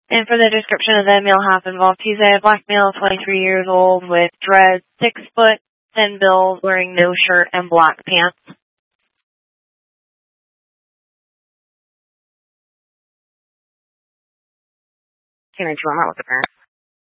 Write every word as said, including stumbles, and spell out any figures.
And for the description of the male half involved, he's a black male, twenty-three years old, with dreads, six foot, thin build, wearing no shirt and black pants. Can I draw out with the parents?